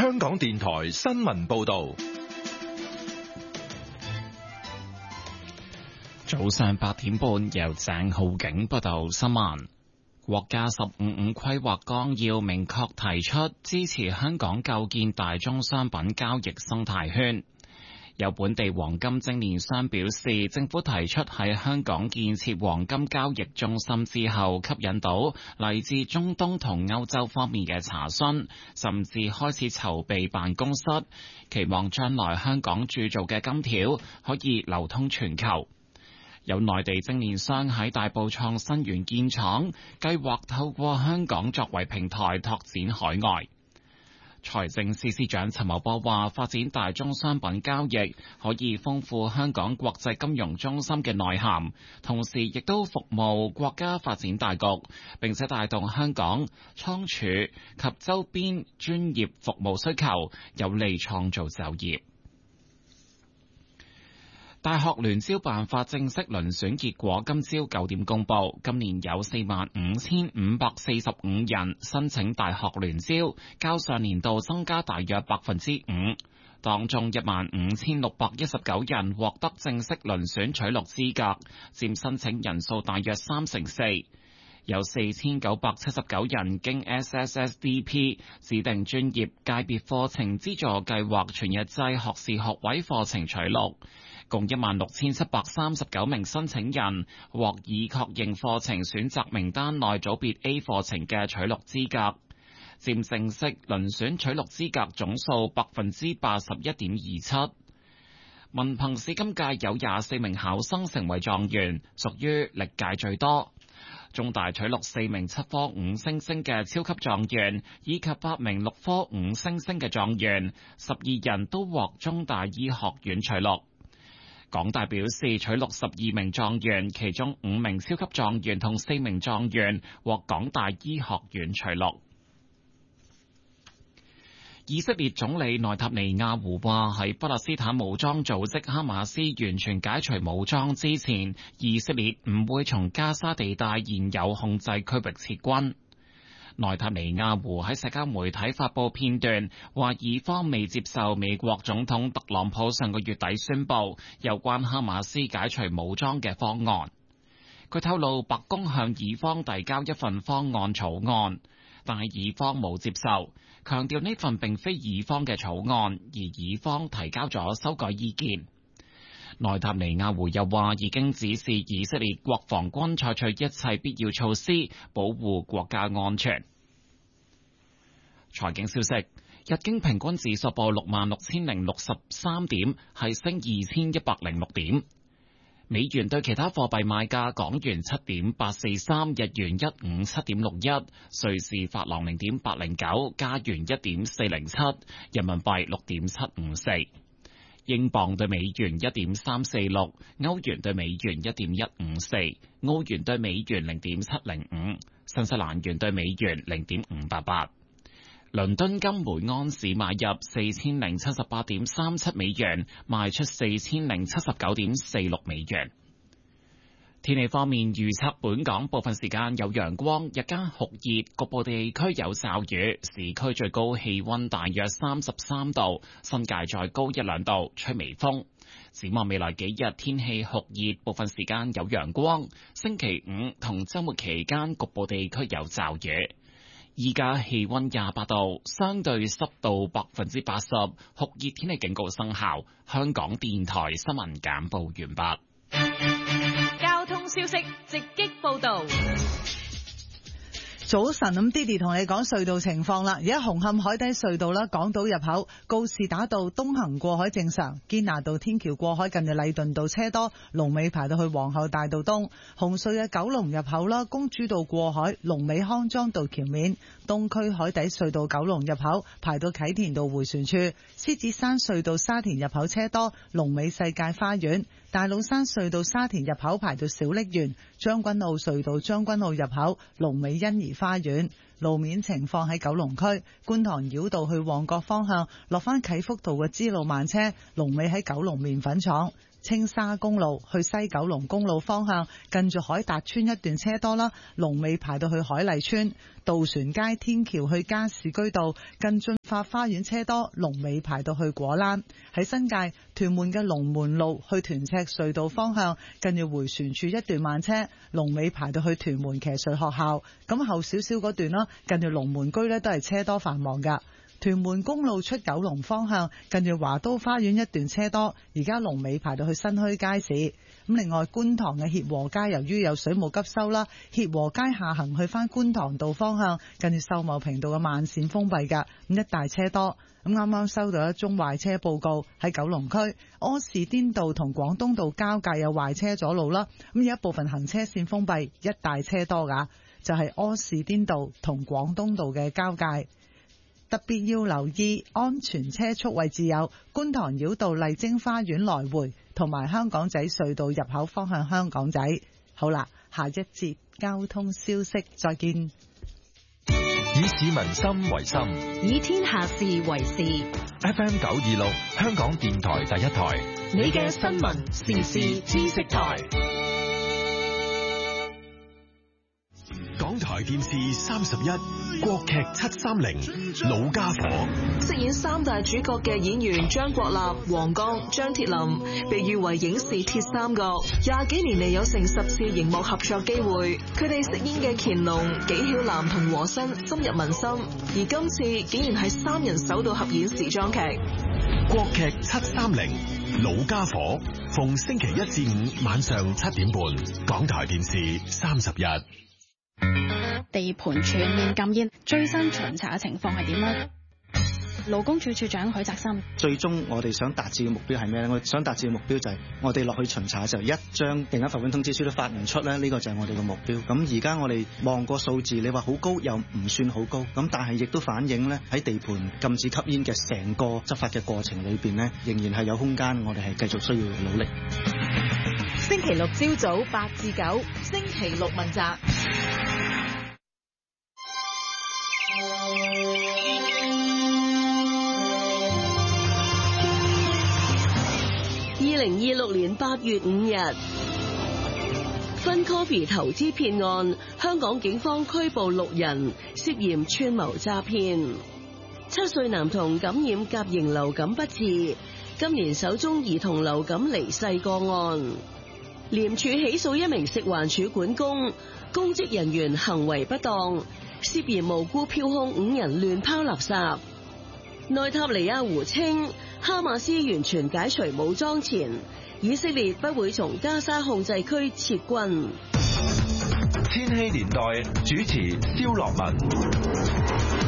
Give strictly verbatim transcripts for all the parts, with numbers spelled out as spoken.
香港電台新聞報道。 早上八點半，由鄭浩景報道新聞。國家十五五規劃綱要明確提出支持香港構建大宗商品交易生態圈。有本地黃金精煉商表示，政府提出喺香港建設黃金交易中心之後，吸引到嚟自中東同歐洲方面嘅查詢，甚至開始籌備辦公室，期望將來香港鑄造嘅金條可以流通全球。有內地精煉商喺大埔創新園建廠，計劃透過香港作為平台拓展海外。財政司司長陳茂波話，發展大宗商品交易可以豐富香港國際金融中心嘅內涵，同時亦都服務國家發展大局，並且帶動香港倉儲及周邊專業服務需求，有利創造就業。大學聯招辦法正式遴選結果今朝九點公佈，今年有四萬五千五百四十五人申請大學聯招，較上年度增加大約百分之五。當中一萬五千六百一十九人獲得正式遴選取錄資格，佔申請人數大約三成四。有四千九百七十九人經 S S S D P 指定專業界別課程資助計劃全日制學士學位課程取錄。共一萬六千七百三十九名申請人獲已確認課程選擇名單內組別 A 課程嘅取錄資格，佔正式遴選取錄資格總數百分之八十一點二七。文憑試今屆有廿四名考生成為狀元，屬於歷屆最多。中大取錄四名七科五星星嘅超級狀元，以及八名六科五星星嘅狀元，十二人都獲中大醫學院取錄。港大表示取錄十二名狀元，其中五名超級狀元同四名狀元獲港大醫學院取錄。以色列總理內塔尼亞胡話，喺巴勒斯坦武裝組織哈馬斯完全解除武裝之前，以色列唔會從加沙地帶現有控制區域撤軍。內塔尼亞胡喺社交媒體發布片段，話以方未接受美國總統特朗普上個月底宣布有關哈馬斯解除武裝嘅方案。佢透露白宮向以方遞交一份方案草案，但係以方冇接受，強調呢份並非以方嘅草案，而以方提交咗修改意見。內塔尼亞胡又話已經指示以色列國防軍採取一切必要措施，保護國家安全。財經消息，日經平均指數報六萬六千零六十三點，係升二千一百零六點。美元對其他貨幣賣價，港元七點八四三，日元一五七點六一，瑞士法郎零點八零九，加元一點四零七，人民幣六點七五四。英鎊對美元一點三四六，歐元對美元一點一五四，澳元對美元零點七零五，新西蘭元對美元零點五八八。倫敦金每安士買入四千零七十八點三七美元，賣出四千零七十九點四六美元。天氣方面，預測本港部分時間有陽光，日間酷熱，局部地區有驟雨。市區最高氣溫大約三十三度，新界再高一兩度，吹微風。展望未來幾日天氣酷熱，部分時間有陽光。星期五同週末期間局部地區有驟雨。依家氣溫廿八度，相對濕度百分之八十，酷熱天氣警告生效。香港電台新聞簡報完畢。 交通消息直擊報道。 早晨，咁 Didi 同你講隧道情況啦。而家紅磡海底隧道啦，港島入口告士打道東行過海正常，堅拿道天橋過海近住禮頓道車多，龍尾排到去皇后大道東。紅隧嘅九龍入口啦，公主道過海，龍尾康莊道橋面。東區海底隧道九龍入口排到啟田道迴旋處。獅子山隧道沙田入口車多，龍尾世界花園。大老山隧道沙田入口排到小瀝源。將軍澳隧道將軍澳入口龍尾欣怡花園。路面情況喺九龍區觀塘繞道去旺角方向落返啟福道嘅支路慢車，龍尾喺九龍麵粉廠。 青沙公路去西九龍公路方向，近住海達村一段車多啦，龍尾排到去海麗村。渡船街天橋去加士居道近駿發花園車多，龍尾排到去果欄。喺新界屯門嘅龍門路去屯赤隧道方向，近住回旋處一段慢車，龍尾排到去屯門騎術學校。咁後少少嗰段啦，近住龍門居呢都係車多繁忙噶。屯門公路出九龍方向，近住華都花園一段車多，而家龍尾排到去新墟街市。咁另外觀塘嘅協和街由於有水務急修啦，協和街下行去翻觀塘道方向，近住秀茂坪道嘅慢線封閉噶，咁一大車多。咁啱啱收到一宗壞車報告，喺九龍區柯士甸道同廣東道交界有壞車阻路啦，咁有一部分行車線封閉，一大車多噶，就係柯士甸道同廣東道嘅交界。特別要留意安全車速位置有觀塘繞道麗晶花園來回，同埋香港仔隧道入口方向香港仔。好啦，下一節交通消息再見。 以市民心為心， 以天下事為事。 F M 九二六香港電台第一台， 你嘅新聞時事知識台。 港台電視三十一國劇七三零老家伙， 飾演三大主角嘅演員張國立、黃剛、張鐵林被譽為影視鐵三角，廿幾年嚟有成十次熒幕合作機會，佢哋飾演嘅乾隆、紀曉嵐同和珅深入民心，而今次竟然係三人首度合演時裝劇。 國劇七三零老家伙，逢星期一至五晚上七點半，港台電視三十一。 地盤全面禁煙，最新巡查嘅情況係點呢？勞工處處長許澤森， 最終我哋想達至嘅目標係咩咧？我想達至嘅目標就係我哋落去巡查嘅時候，一張定額罰款通知書都發唔出咧，呢個就係我哋嘅目標。咁而家我哋望個數字，你話好高又唔算好高，咁但係亦都反映咧喺地盤禁止吸煙嘅成個執法嘅過程裏邊咧，仍然係有空間，我哋係繼續需要努力。 星期六朝早八至九，星期六問責。 二零二六年八月五日，FunCopy投資騙案，香港警方拘捕六人，涉嫌串謀詐騙。七歲男童感染甲型流感不治，今年首宗兒童流感離世個案。廉署起訴一名食環署管工，公職人員行為不當，涉嫌無故票控五人亂拋垃圾。內塔尼亞胡稱，哈馬斯完全解除武裝前，以色列不會從加沙控制區撤軍。 千禧年代主持蕭樂文。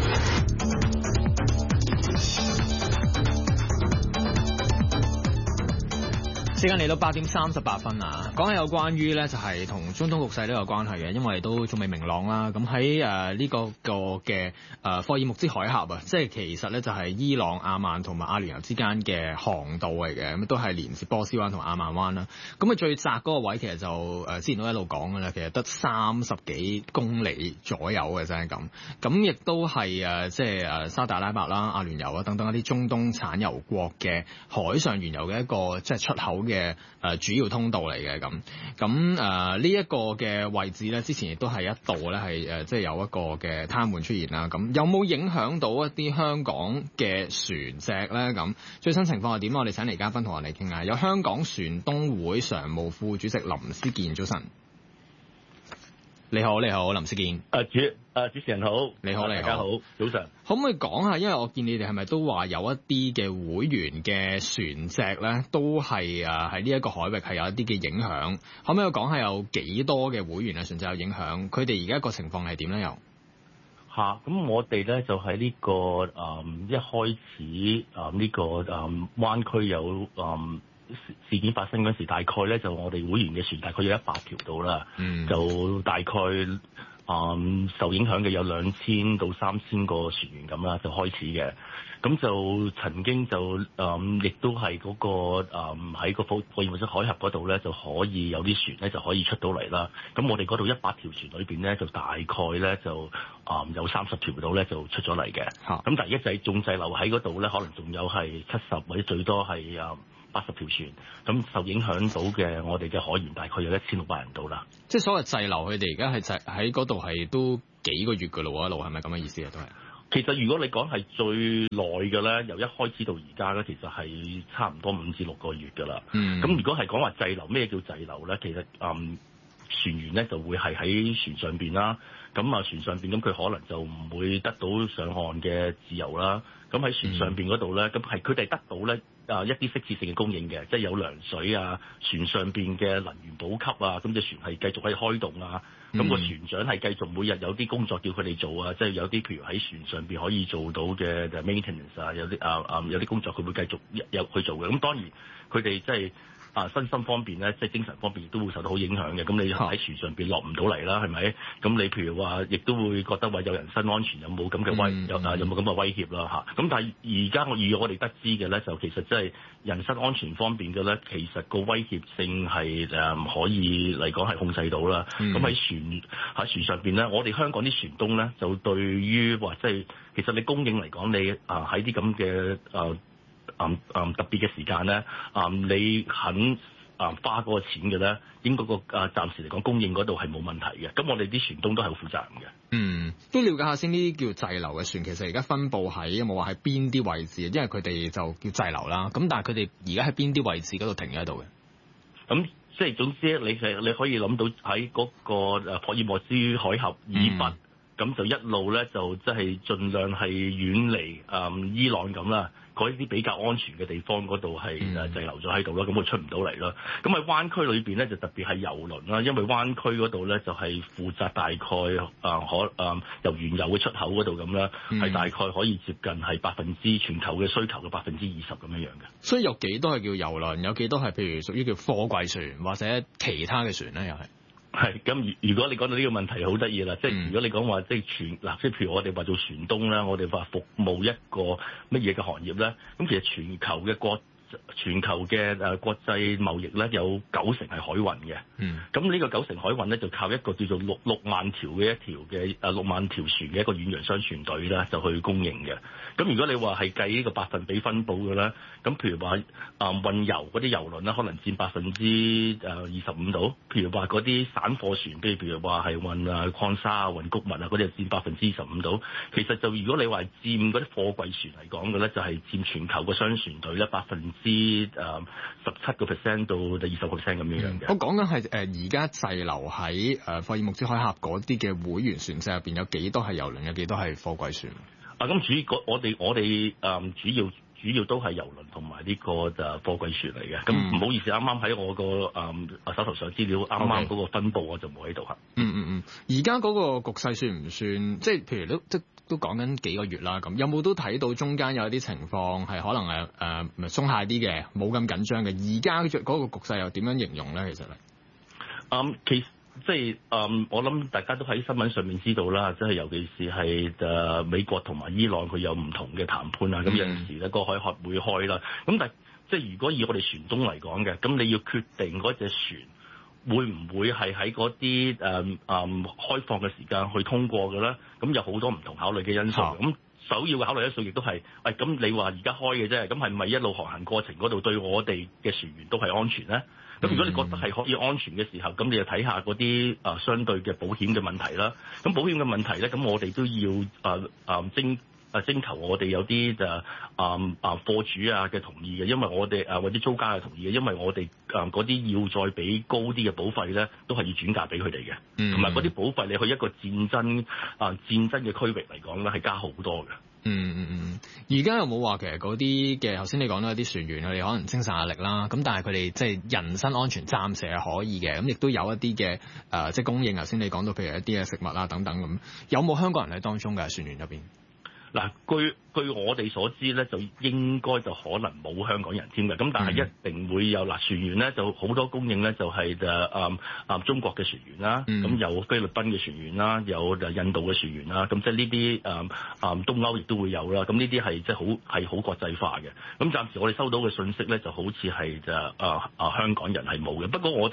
時間嚟到八點三十八分啊！講下有關於咧，就係同中東局勢都有關係嘅，因為都仲未明朗啦。咁喺誒呢個個嘅誒霍爾木茲海峽啊，即係其實咧就係伊朗、阿曼同埋阿聯酋之間嘅航道嚟嘅，咁都係連接波斯灣同阿曼灣啦。咁啊最窄嗰個位其實就誒之前都一路講嘅啦，其實得三十幾公里左右嘅啫咁。咁亦都係誒即係誒沙特阿拉伯啦、阿聯酋啊等等一啲中東產油國嘅海上原油嘅一個即係出口嘅誒主要通道嚟嘅咁，咁誒呢一個嘅位置咧，之前亦都係一度咧係誒即係有一個嘅癱瘓出現啦。咁有冇影響到一啲香港嘅船隻咧？咁最新情況係點？我哋請嚟嘉賓同我哋傾下。有香港船東會常務副主席林思健，早晨。你好，你好，林思健。 誒主誒主持人好， 你好，你好， 大家好，早晨。 可唔可以講下？因為我見你哋係咪都話有一啲嘅會員嘅船隻咧，都係誒喺呢一個海域係有一啲嘅影響。可唔可以講下有幾多嘅會員嘅船隻有影響？佢哋而家個情況係點咧？又嚇，咁我哋咧就喺呢、這個誒、嗯、一開始誒呢、嗯這個誒、嗯、灣區有誒。嗯事件發生嗰時，大概咧就我哋會員嘅船大概有一百條到啦，嗯、就大概啊、嗯、受影響嘅有兩千到三千個船員咁啦，就開始嘅。咁就曾經就誒、嗯，亦都係嗰、那個喺、嗯、個霍霍爾木茲海峽嗰度咧，就可以有啲船咧就可以出到嚟啦。咁我哋嗰度一百條船裏邊咧，就大概咧就啊、嗯、有三十條到咧就出咗嚟嘅。咁、啊、但係一就係仲滯留喺嗰度咧，可能仲有係七十或者最多係啊八十條船，咁受影響到嘅我哋嘅海員大概有一千六百人到啦。 即係所謂滯留，佢哋而家係滯喺嗰度係都幾個月㗎咯喎，一路係咪咁嘅意思啊？都係。 其實如果你講係最耐嘅咧，由一開始到而家咧，其實係差唔多五至六個月㗎啦。嗯。咁如果係講話滯留，咩叫滯留咧？其實嗯船員咧就會係喺船上邊啦。咁啊船上邊咁佢可能就唔會得到上岸嘅自由啦。咁喺船上邊嗰度咧，咁係佢哋得到咧啊一啲適切性嘅供應嘅，即係有糧水啊，船上邊嘅能源補給啊，咁隻船係繼續可以開動啊。咁、嗯、個船長係繼續每日有啲工作叫佢哋做啊，即係有啲譬如喺船上邊可以做到嘅 maintenance 啊，有啲啊啊有啲工作佢會繼續有去做嘅。咁當然佢哋即係啊身心方面咧，即係精神方面亦都會受到好影響嘅。咁你喺船上邊落唔到嚟啦，係咪？咁你譬如話，亦都會覺得話有人身安全有冇咁嘅威、嗯、有啊有冇咁嘅威脅啦嚇。咁但係而家我以我哋得知嘅咧，就其實即係人身安全方面嘅咧，其實個威脅性係誒可以嚟講係控制到啦。咁喺、嗯、船喺船上邊咧，我哋香港啲船東咧，就對於話即係其實你供應嚟講，你啊喺啲咁嘅誒。嗯嗯特別嘅時間咧，嗯你肯啊花嗰個錢嘅咧，應該個啊暫時嚟講供應嗰度係冇問題嘅。咁我哋啲船東都係好負責任嘅。嗯，都了解下先，呢啲叫滯留嘅船，其實而家分佈喺有冇話喺邊啲位置？因為佢哋就叫滯留啦。咁但係佢哋而家喺邊啲位置嗰度停喺度嘅？咁即係總之，你係你可以諗到喺嗰個誒霍爾莫茲海峽以北，咁、嗯、就一路咧就即係盡量係遠離誒伊朗咁啦。嗰啲比較安全嘅地方嗰度係誒滯留咗喺度啦，咁佢出唔到嚟啦。咁喺灣區裏邊咧就特別係郵輪啦，因為灣區嗰度咧就係負責大概誒可誒由原油嘅出口嗰度咁啦，係、嗯、大概可以接近係百分之全球嘅需求嘅百分之二十咁樣樣嘅。所以有幾多係叫郵輪，有幾多係譬如屬於叫貨櫃船或者其他嘅船咧？又係。係咁，如如果你講到呢個問題好得意啦，即係、嗯、如果你講話即係船嗱，即係譬如我哋話做船東啦，我哋話服務一個乜嘢嘅行業咧，咁其實全球嘅國全球嘅誒國際貿易咧有九成係海運嘅，嗯，咁呢個九成海運咧就靠一個叫做六六萬條嘅一條嘅誒六萬條船嘅一個遠洋商船隊咧就去供應嘅。咁如果你話係計呢個百分比分佈嘅咧，咁譬如話啊運油嗰啲油輪咧，可能佔百分之誒二十五度；譬如話嗰啲散貨船，譬如譬如話係運啊礦砂啊、運穀物啊嗰啲，就佔百分之二十五度。其實就如果你話佔嗰啲貨櫃船嚟講嘅咧，就係、是、佔全球嘅商船隊咧百分之誒十七個 percent 到二十個 percent 咁樣樣嘅。我講緊係誒而家滯留喺誒霍爾木茲海峽嗰啲嘅會員船隻入邊，有幾多係郵輪，有幾多係貨櫃船？啊，咁主要我哋我哋誒主要主要都係郵輪同埋呢個誒貨櫃船嚟嘅。咁唔、嗯、好意思，啱啱喺我個誒手頭上資料，啱啱嗰個分佈我就冇喺度嚇。嗯嗯嗯，而家嗰個局勢算唔算？即係譬如都即都講緊幾個月啦。咁有冇都睇到中間有一啲情況係可能誒誒唔係鬆懈啲嘅，冇咁緊張嘅？而家嗰個局勢又點樣形容咧？其實咧，嗯，其實。即係誒、嗯，我諗大家都喺新聞上面知道啦，即係尤其是係誒、呃、美國同埋伊朗佢有唔同嘅談判啊，咁、嗯、有陣時咧個海峽會開啦。咁但係即係如果以我哋船東嚟講嘅，咁你要決定嗰隻船會唔會係喺嗰啲誒誒開放嘅時間去通過嘅咧？咁有好多唔同考慮嘅因素。咁、啊、首要嘅考慮因素亦都係誒，咁、哎、你話而家開嘅啫，咁係咪一路航行過程嗰度對我哋嘅船員都係安全咧？咁如果你覺得係可以安全嘅時候，咁你就睇下嗰啲誒相對嘅保險嘅問題啦。咁保險嘅問題咧，咁我哋都要誒誒、呃、徵誒徵求我哋有啲誒啊啊貨主啊嘅同意嘅，因為我哋誒或者租家嘅同意嘅，因為我哋誒嗰啲要再俾高啲嘅保費咧，都係要轉嫁俾佢哋嘅。同埋嗰啲保費你去一個戰爭啊、呃、戰爭嘅區域嚟講咧，係加好多嘅。嗯嗯嗯，而家有冇話其實嗰啲嘅頭先你講到有啲船員佢哋可能精神壓力啦，咁但係佢哋即係人身安全暫時係可以嘅，咁亦都有一啲嘅誒即係供應。頭先你講到譬如一啲嘅食物啊等等咁，有冇香港人喺當中嘅船員入邊？嗱，據據我哋所知咧，就應該就可能冇香港人添嘅，咁但係一定會有嗱、嗯、船員咧，就好多供應咧，就係誒誒誒中國嘅船員啦，咁、嗯、有菲律賓嘅船員啦，有誒印度嘅船員啦，咁即係呢啲誒誒東歐亦都會有啦，咁呢啲係即係好係好國際化嘅。咁暫時我哋收到嘅信息咧，就好似係就誒誒香港人係冇嘅，不過我哋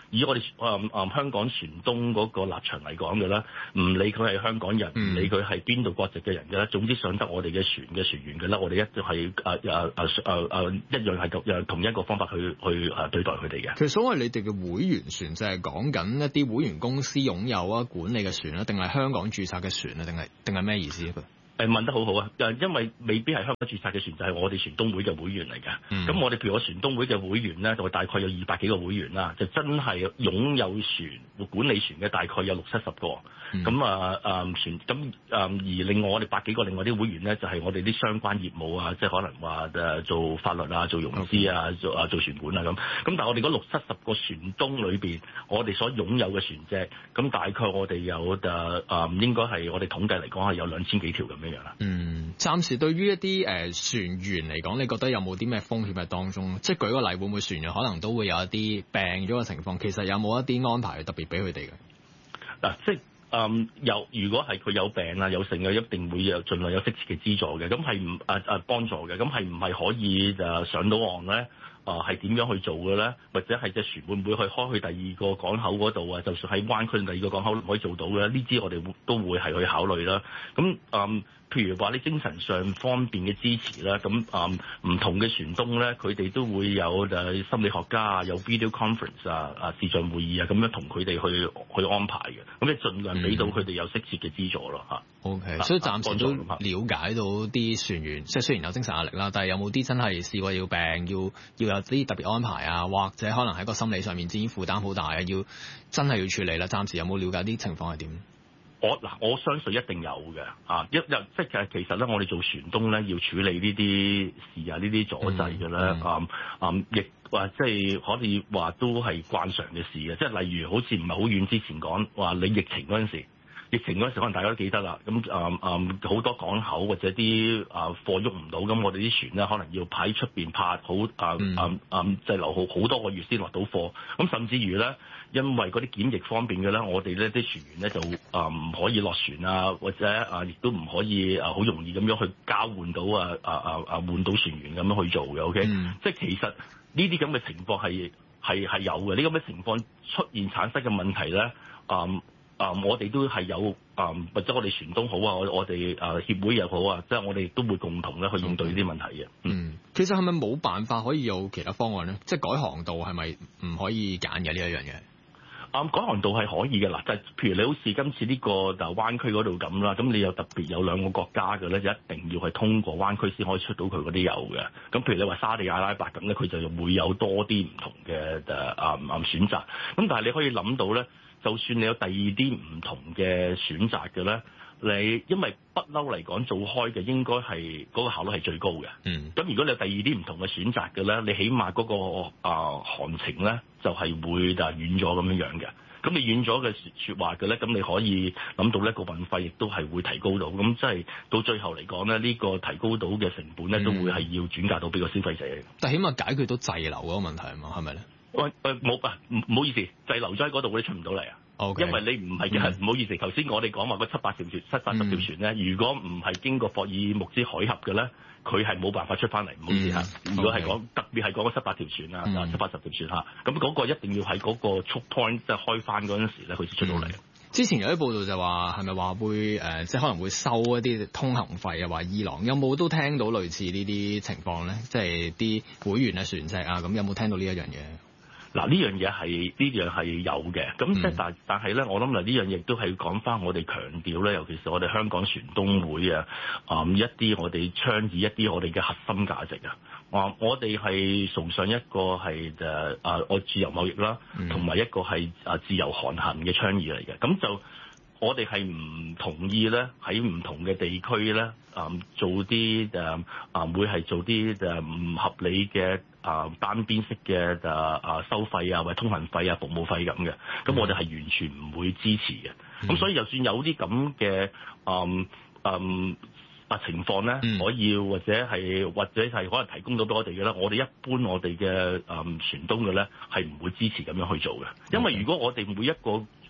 以我哋誒誒香港船東嗰個立場嚟講嘅咧，唔理佢係香港人，唔、嗯、理佢係邊度國籍嘅人嘅咧，總之上得我哋嘅船嘅船員嘅咧，我哋一定係誒誒誒誒誒一樣係同同一個方法去去誒對待佢哋嘅。 其實所謂你哋嘅會員船就係講緊一啲會員公司擁有啊管理嘅船啦，定係香港註冊嘅船啊，定係定係咩意思啊？ 誒問得好好啊！誒，因為未必係香港註冊嘅船，就係、是、我哋船東會嘅會員嚟嘅。咁、嗯、我哋譬如我船東會嘅會員咧，就大概有二百幾個會員啦，就真係擁有船管理船嘅大概有六七十個。咁、嗯、啊誒船咁誒而另外我哋百幾個另外啲會員咧，就係、是、我哋啲相關業務啊，即係可能話誒做法律啊、做融資啊、okay. 做啊做船管啊咁。咁但係我哋嗰六七十個船東裏邊，我哋所擁有嘅船隻，咁大概我哋有誒誒、呃、應該係我哋統計嚟講係有兩千幾條咁樣。 嗯，暫時對於一啲誒、呃、船員嚟講，你覺得有冇啲咩風險喺當中？即係舉個例，會唔會船員可能都會有一啲病咗嘅情況？其實有冇一啲安排特別俾佢哋嘅？嗱、 啊，即係誒有，如果係佢有病啊、有剩嘅，一定會有盡量有適切嘅資助嘅。咁係唔誒誒幫助嘅？咁係唔係可以誒、呃、上到岸咧？啊，係點樣去做嘅咧？或者係隻船會唔會去開去第二個港口嗰度啊？就算喺灣區第二個港口可以做到嘅呢啲，我哋都會係去考慮啦。咁嗯。譬如話你精神上方面嘅支持啦，咁啊唔同嘅船東咧，佢哋都會有誒心理學家啊，有 video conference 啊啊視像會議啊，咁樣同佢哋去去安排嘅，咁你盡量俾到佢哋有適切嘅資助咯嚇。 O K，所以暫時都了解到啲船員，即係雖然有精神壓力啦，但係有冇啲真係試過要病，要要有啲特別安排啊，或者可能喺個心理上面自己負擔好大啊，要真係要處理啦。暫時有冇了解啲情況係點？ 我嗱，我相信一定有嘅，啊，一一即係其實咧，我哋做船東咧，要處理呢啲事啊，呢啲阻滯嘅咧，啊啊，亦話即係可以話都係慣常嘅事嘅，即係例如好似唔係好遠之前講話你疫情嗰陣時。疫情嗰陣時，可能大家都記得啦。咁啊啊，好多港口或者啲啊貨喐唔到，咁我哋啲船咧可能要喺出邊泊好啊啊啊，滯留好好多個月先落到貨。咁甚至於咧，因為嗰啲檢疫方面嘅咧，我哋咧啲船員咧就啊唔可以落船啊，或者啊亦都唔可以啊好容易咁樣去交換到啊啊啊啊換到船員咁樣去做嘅。OK，嗯、即係其實呢啲咁嘅情況係係係有嘅。呢咁嘅情況出現產生嘅問題咧，啊。啊、嗯！我哋都係有啊、嗯，或者我哋船東好啊，我我哋啊協會又好啊，即係我哋都會共同咧去應對呢啲問題嘅。 嗯，其實係咪冇辦法可以有其他方案咧？即係改航道係咪唔可以揀嘅呢一樣嘢？ 啊、嗯，改航道係可以嘅啦，就係譬如你好似今次呢個就灣區嗰度咁啦，咁你有特別有兩個國家嘅咧，就一定要係通過灣區先可以出到佢嗰啲油嘅。咁譬如你話沙地阿拉伯咁咧，佢就會有多啲唔同嘅誒啊啊選擇。咁但係你可以諗到咧。就算你有第二啲唔同嘅選擇嘅咧，你因為不嬲嚟講做開嘅應該係嗰個效率係最高嘅。嗯。咁如果你有第二啲唔同嘅選擇嘅咧，你起碼嗰個啊航程咧就係會就係遠咗咁樣樣嘅。咁你遠咗嘅説話嘅咧，咁你可以諗到呢個運費亦都係會提高到。咁即係到最後嚟講咧，呢個提高到嘅成本咧，都會係要轉嫁到俾個消費者嘅。 但起碼解決到滯留嗰個問題啊嘛，係咪咧？ 喂誒冇啊，唔唔好意思，滯留咗喺嗰度，你出唔到嚟啊。Okay. 因為你唔係嘅，唔、嗯、好意思，頭先我哋講話嗰七八條船、七八十條船咧、嗯，如果唔係經過霍爾木茲海峽嘅咧，佢係冇辦法出翻嚟。唔好意思嚇、嗯，如果係講、okay. 特別係講嗰七八條船啊、嗯，七八十條船嚇，咁嗰個一定要喺嗰個 choke point 即係開翻嗰陣時咧，佢先出到嚟、嗯。 之前有啲報道就話係咪話會誒、呃，即係可能會收一啲通行費啊？話伊朗有冇都聽到類似呢啲情況咧？即係啲會員嘅船隻啊，咁有冇聽到呢一樣嘢？ 嗱，呢樣嘢係呢樣係有嘅，咁即係但但係咧，我諗嗱呢樣嘢都係講翻我哋強調咧，尤其是我哋香港船東會啊，啊、嗯、一啲我哋倡議一啲我哋嘅核心價值啊，啊我哋係崇尚一個係誒啊我自由貿易啦，同埋一個係啊自由航行嘅倡議嚟嘅，咁就我哋係唔同意咧喺唔同嘅地區咧啊做啲誒啊會係做啲誒唔合理嘅。啊，單邊式嘅誒啊收費啊，或者通行費啊、服務費咁嘅，咁我哋係完全唔會支持嘅。咁、嗯、所以就算有啲咁嘅嗯嗯啊情況咧、嗯，可以或者係或者係可能提供到俾我哋嘅咧，我哋一般我哋嘅誒船東嘅咧係唔會支持咁樣去做嘅，因為如果我哋每一個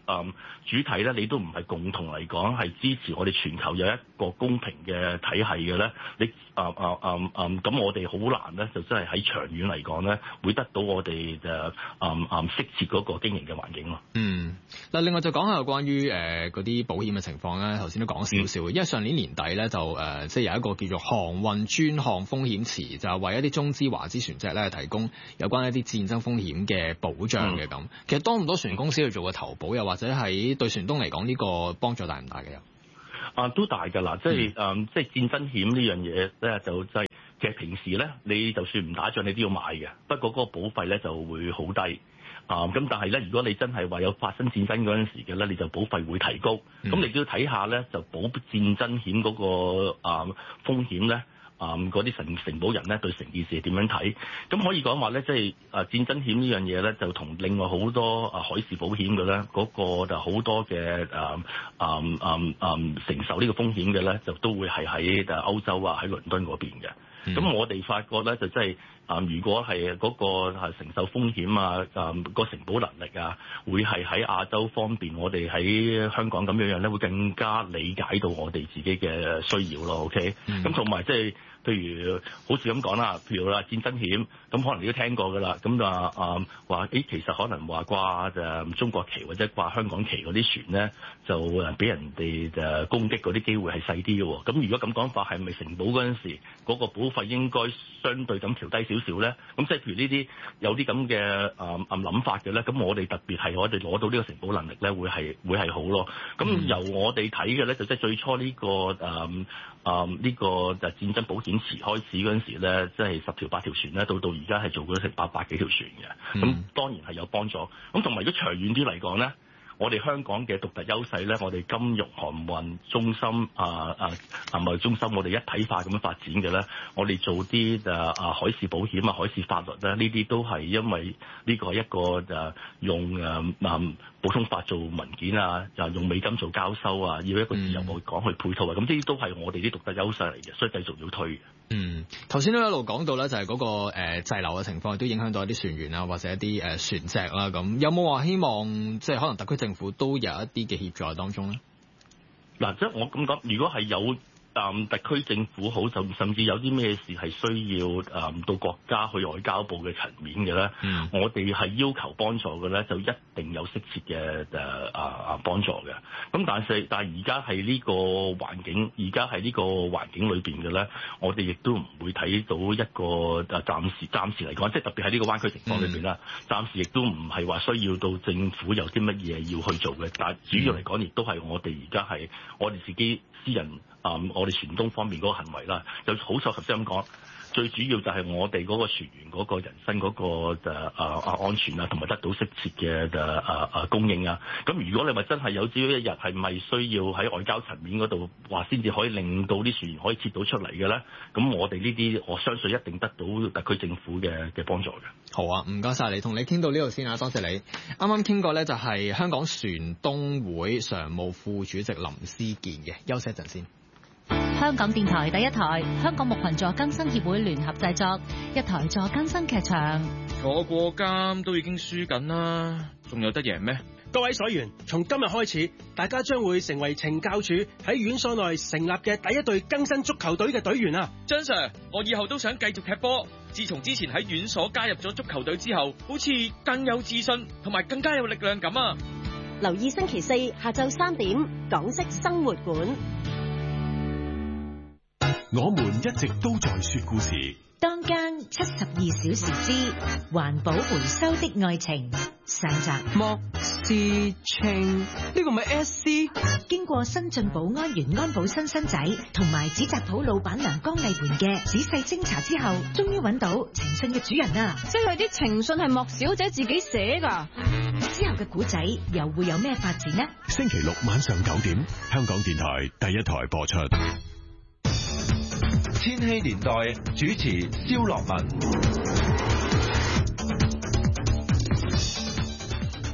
嗯主體咧，你都唔係共同嚟講係支持我哋全球有一個公平嘅體系嘅咧，你啊啊啊啊咁我哋好難咧，就真係喺長遠嚟講咧，會得到我哋誒啊啊適切嗰個經營嘅環境咯。 嗯，嗱，另外就講下有關於誒嗰啲保險嘅情況咧，頭先都講少少，嗯、因為上年年底咧就誒、呃、即係有一個叫做航運專項風險池，就係、是、為一啲中資華資船隻咧提供有關一啲戰爭風險嘅保障嘅咁。嗯、其實多唔多船公司去做個投保，又或者喺對船東嚟講呢個幫助大唔大嘅？又啊，都大㗎啦，即係誒、嗯，即係戰爭險呢樣嘢咧，就即係其實平時咧，你就算唔打仗，你都要買嘅，不過嗰個保費咧就會好低。啊，咁但係咧，如果你真係話有發生戰爭嗰陣時嘅咧，你就保費會提高。咁、嗯、你都要睇下咧，就保戰爭險嗰、那個啊風險咧，啊嗰啲承承保人咧對成件事係點樣睇？咁可以講話咧，即係啊戰爭險呢樣嘢咧，就同另外好多啊海事保險嘅咧，嗰、那個就好多嘅啊啊啊啊承受呢個風險嘅咧，就都會係喺誒歐洲啊喺倫敦嗰邊嘅。咁、嗯、我哋發覺咧，就真係啊，如果係嗰個係承受風險啊，啊個承保能力啊，會係喺亞洲方面，我哋喺香港咁樣樣咧，會更加理解到我哋自己嘅需要咯。OK，咁同埋即係譬如好似咁講啦，譬如話戰爭險，咁可能你都聽過㗎啦。咁啊啊話誒，其實可能話掛誒中國旗或者掛香港旗嗰啲船咧，就誒俾人哋誒攻擊嗰啲機會係細啲嘅喎。咁如果咁講法，係咪承保嗰陣時嗰個保費應該相對咁調低少少咧？咁即係譬如呢啲有啲咁嘅啊啊諗法嘅咧，咁我哋特別係我哋攞到呢個承保能力咧，會係會係好咯。咁由我哋睇嘅咧，就即係最初呢個誒啊呢個就戰爭保險池開始嗰陣時咧，即係十條八條船咧，到到而家係做咗成八百幾條船嘅。咁、嗯、當然係有幫助。咁同埋如果長遠啲嚟講咧，我哋香港嘅獨特優勢咧，我哋金融航運中心啊啊啊貿易中心，我哋一體化咁樣發展嘅咧，我哋做啲誒啊海事保險啊、海事法律咧，呢啲都係因為呢個一個誒用誒啊普通法做文件啊，又用美金做交收啊，要一個自由貿易港去配套啊，咁呢啲都係我哋啲獨特優勢嚟嘅，所以繼續要推。 嗯，頭先都一路講到咧，就係嗰個誒滯留嘅情況，都影響到一啲船員啊，或者一啲誒船隻啦。咁有冇話希望即係可能特區政府都有一啲嘅協助喺當中咧？ 嗱，即係我咁講，如果係有。嗯，特區政府好，甚甚至有啲咩事係需要誒、嗯、到國家去外交部嘅層面嘅咧，嗯、我哋係要求幫助嘅咧，就一定有適切嘅誒啊啊幫助嘅。咁但係但係而家係呢個環境，而家係呢個環境裏邊嘅咧，我哋亦都唔會睇到一個誒暫時暫時嚟講，即係特別喺呢個灣區情況裏邊啦，嗯、暫時亦都唔係話需要到政府有啲乜嘢要去做嘅。但係主要嚟講，亦都係我哋而家係我哋自己私人。啊、嗯！我哋船東方面嗰個行為啦，就好受合適咁講，最主要就係我哋嗰個船員嗰個人身嗰、嗰個誒啊啊安全啊，同埋得到適切嘅誒啊啊供應啊。咁如果你話真係有朝一日係咪需要喺外交層面嗰度話先至可以令到啲船員可以撤到出嚟嘅咧？咁我哋呢啲我相信一定得到特區政府嘅嘅幫助嘅。 好啊，唔該晒你，同你傾到呢度先啊，多謝你。啱啱傾過咧，就係香港船東會常務副主席林思健嘅，休息一陣先。 香港電台第一台，香港木群助更生協會聯合製作一台助更生劇場。 坐過監都已經輸緊啦，仲有得贏咩？ 各位所員，從今日開始，大家將會成為懲教署喺院所內成立嘅第一隊更生足球隊嘅隊員啊！ 張 Sir， 我以後都想繼續踢波。自從之前喺院所加入咗足球隊之後，好似更有自信同埋更加有力量感啊！ 留意星期四下晝三點，港式生活館。 我們一直都在說故事。 當間七十二小時之環保回收的愛情上集。 莫視情，呢個咪 S C？ 經過新晉保安員安保新新仔同埋紙紮鋪老闆娘江麗媛嘅仔細偵查之後，終於揾到情信嘅主人啊！ 即係啲情信係莫小姐自己寫噶。 之後嘅古仔又會有咩發展呢？ 星期六晚上九點，香港電台第一台播出。 千禧年代主持蕭樂文。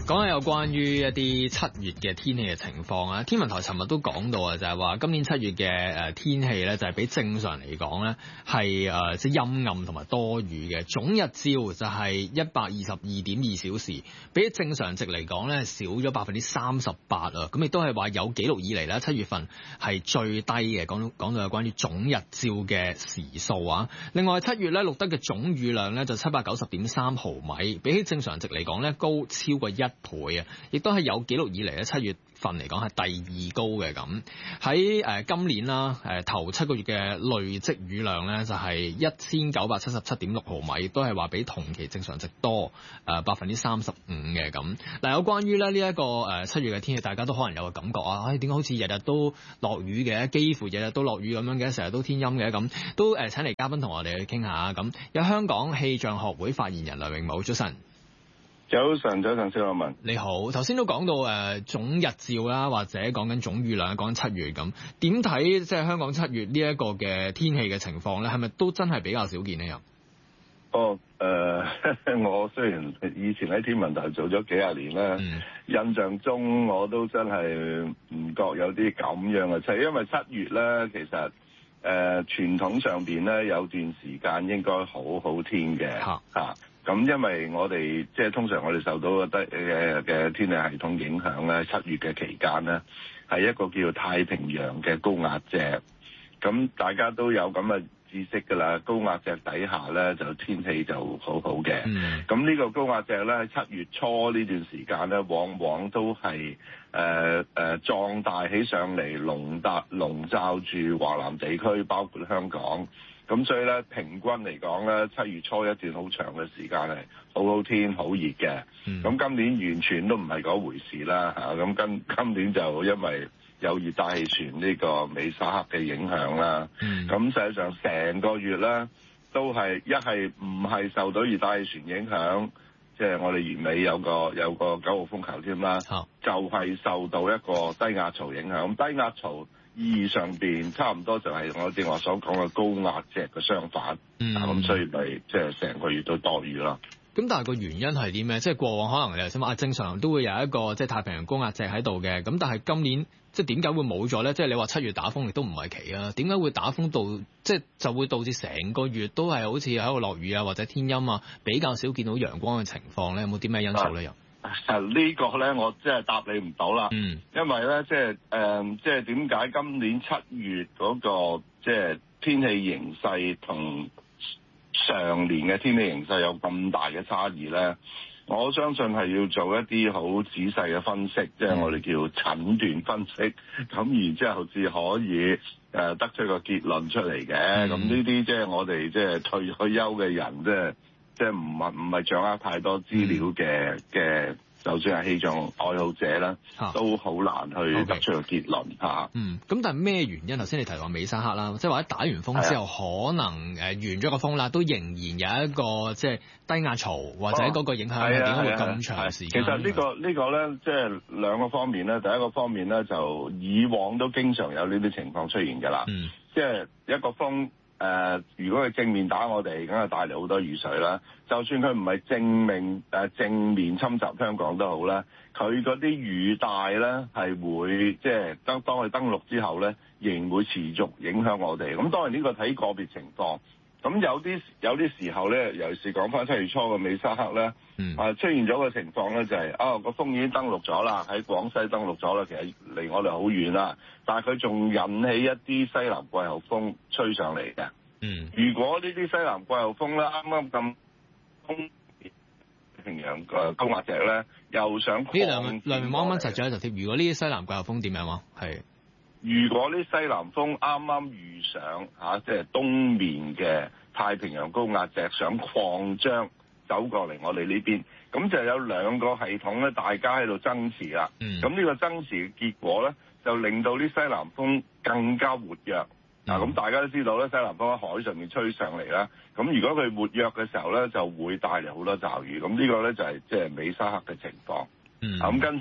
講下有關於一啲七月嘅天氣嘅情況啊，天文台尋日都講到啊，就係話今年七月嘅誒天氣咧，就係比正常嚟講咧係誒即係陰暗同埋多雨嘅，總日照就係一百二十二點二小時，比正常值嚟講咧少咗百分之三十八啊，咁亦都係話有記錄以嚟咧七月份係最低嘅，講講到有關於總日照嘅時數啊。另外七月咧錄得嘅總雨量咧就七百九十點三毫米，比起正常值嚟講咧高超過一倍啊，亦都係有記錄以嚟咧七月份嚟講係第二高嘅。咁喺誒今年啦，誒頭七個月嘅累積雨量咧就係一千九百七十七點六毫米，都係話比同期正常值多誒百分之三十五嘅。咁嗱，有關於咧呢一個誒七月嘅天氣，大家都可能有個感覺啊，唉點解好似日日都落雨嘅，幾乎日日都落雨咁樣嘅，成日都天陰嘅。咁都誒請嚟嘉賓同我哋去傾下。咁有香港氣象學會發言人梁榮武，早晨。 早晨，早晨，蕭樂文， 你好。頭先都講到誒、呃、總日照啦，或者講緊總雨量，講緊七月咁，點睇即係香港七月呢一個嘅天氣嘅情況咧？係咪都真係比較少見呢？又哦，誒、呃，我雖然以前喺天文台做咗幾廿年啦、嗯，印象中我都真係唔覺有啲咁樣嘅，就係因為七月咧，其實誒、呃、傳統上邊咧有段時間應該好好天嘅嚇。啊咁因為我哋即係通常我哋受到嘅嘅嘅天氣系統影響咧，七月嘅期間咧係一個叫太平洋嘅高壓脊，咁大家都有咁嘅知識㗎啦。高壓脊底下咧就天氣就好好嘅。咁、嗯、呢個高壓脊咧喺七月初呢段時間咧，往往都係誒誒壯大起上嚟，籠罩籠罩住華南地區，包括香港。咁所以咧，平均嚟講咧，七月初一段好長嘅時間係好好天、好熱嘅。咁、嗯、今年完全都唔係嗰回事啦嚇。咁今今年就因為有熱帶氣旋呢個美沙克嘅影響啦。咁、嗯、實際上成個月咧都係一係唔係受到熱帶氣旋影響，即、就、係、是、我哋月尾有個有個九號風球添啦、啊，就係、是、受到一個低壓槽影響。咁低壓槽意義上邊差唔多就係我正話所講嘅高壓脊嘅相反，咁、嗯、所以咪即係成個月都多雨啦。 咁但係個原因係啲咩？即係過往可能你頭先話正常都會有一個即係太平洋高壓脊喺度嘅，咁但係今年即係點解會冇咗咧？即係你話七月打風亦都唔係奇啊，點解會打風到即係就會導致成個月都係好似喺度落雨啊，或者天陰啊，比較少見到陽光嘅情況咧？有冇啲咩因素咧？又？ 啊、呢個、呢個咧，我真係答你唔到啦。嗯，因為咧，即係誒，即係點解今年七月嗰、嗰個即係天氣形勢同上年嘅天氣形勢有咁大嘅差異咧？我相信係要做一啲好仔細嘅分析，即、嗯、係、就是、我哋叫診斷分析，咁然之後至可以誒得出個結論出嚟嘅。咁呢啲即係我哋即係退退休嘅人，即係。即係唔係唔係掌握太多資料嘅嘅、嗯，就算係氣象愛好者啦、啊，都好難去得出個結論嚇、啊。 嗯，咁但係咩原因？頭先你提話美沙克啦，即係話打完風之後，可能誒完咗個風啦，都仍然有一個即係低壓槽或者嗰個影響係點解會咁長時間？ 其實、呢個呢個、呢個咧，即係兩個方面咧。第一個方面咧，就以往都經常有呢啲情況出現㗎啦。嗯，即係一個風。誒、呃，如果佢正面打我哋，梗係帶嚟好多雨水啦。就算佢唔係正面誒、呃、正面侵襲香港都好啦，佢嗰啲雨帶咧係會即係當當佢登陸之後咧，仍會持續影響我哋。咁當然呢個睇個別情況。咁有啲有啲時候咧，尤其是講翻七月初嘅美沙克咧，嗯、啊出現咗個情況咧，就係、是、啊個風已經登陸咗啦，喺廣西登陸咗啦，其實離我哋好遠啦，但係佢仲引起一啲西南季候風吹上嚟嘅。嗯，如果呢啲西南季候風咧啱啱咁東平洋嘅高壓脊咧，又想呢兩兩面啱啱窒咗一窒貼。如果呢啲西南季候風點樣啊？係。 如果呢西南風啱啱遇上嚇，即係東面嘅太平洋高壓脊想擴張走過嚟我哋呢邊，咁就有兩個系統咧，大家喺度爭持啦。咁、嗯、呢個爭持嘅結果咧，就令到啲西南風更加活躍。嗱、嗯，咁大家都知道咧，西南風喺海上面吹上嚟啦。咁如果佢活躍嘅時候咧，就會帶嚟好多驟雨。咁呢個咧就係即係美沙克嘅情況。嗯。咁跟住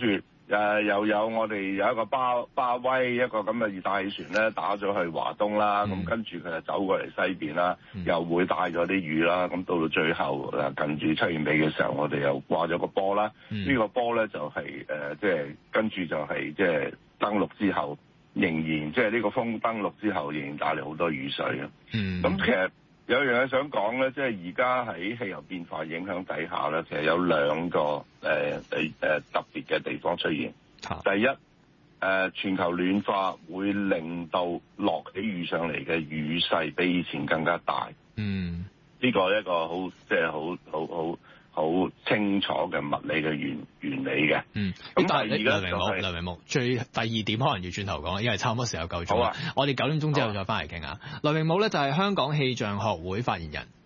誒又有我哋有一個巴巴威一個咁嘅熱帶氣旋咧打咗去華東啦，咁、嗯、跟住佢就走過嚟西邊啦，嗯、又會帶咗啲雨啦，咁到到最後誒近住七月尾嘅時候，我哋又掛咗個波啦，呢、嗯、個波咧就係誒即係跟住就係即係登陸之後，仍然即係呢個風登陸之後，仍然帶嚟好多雨水啊。嗯，咁其實有樣嘢想講咧，即係而家喺氣候變化影響底下咧，其實有兩個誒誒誒特別嘅地方出現。啊、第一，誒、呃、全球暖化會令到落起雨上嚟嘅雨勢比以前更加大。嗯，呢個係一個好即係好好好好清楚嘅物理嘅原原理嘅。嗯，咁但係梁榮武，梁榮武最第二點可能要轉頭講，因為差唔多時候夠鐘。好啊，我哋九點鐘之後再翻嚟傾下。梁榮武咧就係香港氣象學會發言人。